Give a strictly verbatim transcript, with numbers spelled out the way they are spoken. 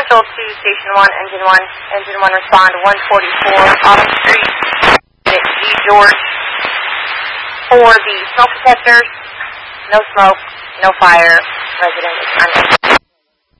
Central to Station one, Engine one. Engine one respond to one forty-four Autumn Street, Unit G. George. For the smoke detectors, no smoke, no fire, resident is unable.